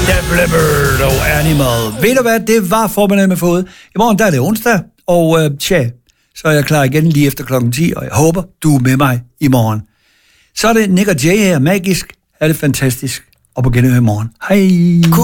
Def Leppard og Animal. Ved du hvad, det var formiddagen med fået. I morgen der er det onsdag, og så er jeg klar igen lige efter klokken 10, og jeg håber, du er med mig i morgen. Så er det Nick og Jay her, magisk. Er det fantastisk. Og på genhør i morgen. Hej.